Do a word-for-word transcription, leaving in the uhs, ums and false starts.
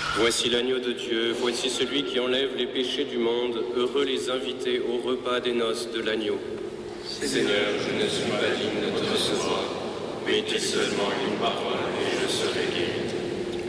Voici l'agneau de Dieu, voici celui qui enlève les péchés du monde, heureux les invités au repas des noces de l'agneau. Seigneur, je ne suis pas digne de te recevoir, mais dis seulement une parole et je serai guéri.